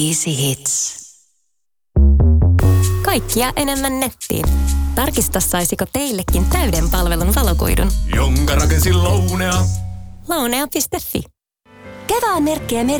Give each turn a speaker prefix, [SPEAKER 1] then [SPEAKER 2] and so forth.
[SPEAKER 1] Easy Hits.
[SPEAKER 2] Kaikkia enemmän nettiin. Tarkista, saisiko teillekin täyden palvelun valokuidun.
[SPEAKER 3] Jonka rakensin Lounea.
[SPEAKER 2] Lounea.fi.
[SPEAKER 1] Kevään merkkejä